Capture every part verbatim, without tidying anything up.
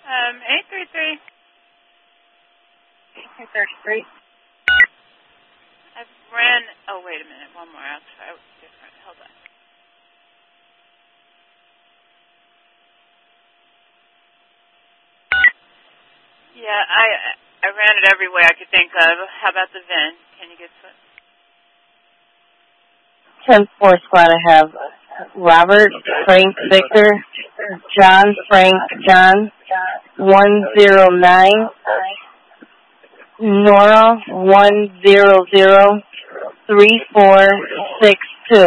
Um, eight three three. eight thirty-three. I ran, oh, wait a minute, one more. I'll try different. Hold on. Yeah, I I ran it every way I could think of. How about the V I N? Can you get to it? ten four squad, I have Robert, Frank, Victor, John, Frank, John, one zero nine, Nora, one zero zero, three four six two.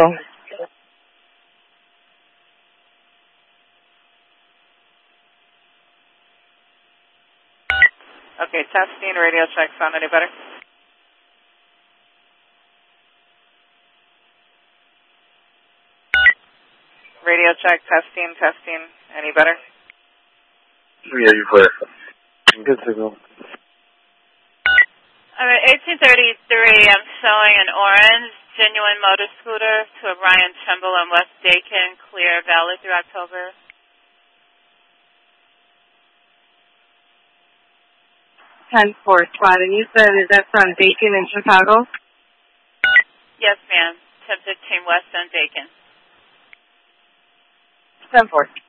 Okay, testing, radio check, sound any better? Radio check, testing, testing, any better? Yeah, you're clear. Good signal. All right, eighteen thirty-three, I'm showing an orange genuine motor scooter to a Brian Trimble on West Dakin, clear, valid through October. ten four squad, and you said, is that from Dakin in Chicago? Yes, ma'am. ten fifteen West on Dakin. ten four.